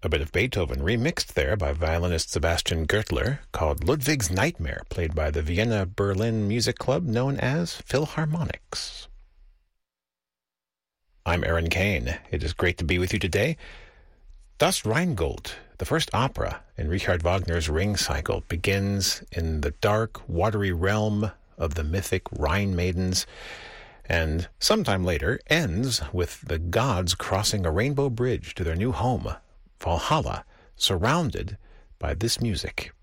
A bit of Beethoven remixed there by violinist Sebastian Gertler, called Ludwig's Nightmare, played by the Vienna-Berlin Music Club known as Philharmonics. I'm Aaron Kane. It is great to be with you today. Das Rheingold, the first opera in Richard Wagner's Ring Cycle, begins in the dark, watery realm of the mythic Rhine maidens, and sometime later ends with the gods crossing a rainbow bridge to their new home, Valhalla, surrounded by this music.